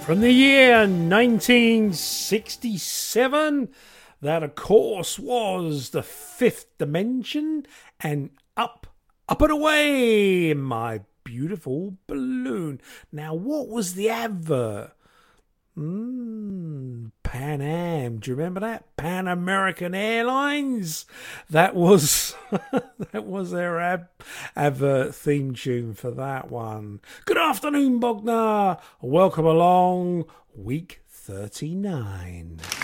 From the year 1967, that of course was The Fifth Dimension and Up and Away in My Beautiful Balloon. Now, what was the advert? Pan Am. Do you remember that? Pan American Airlines. That was that was their advert theme tune for that one. Good afternoon, Bogner. Welcome along. Week 39.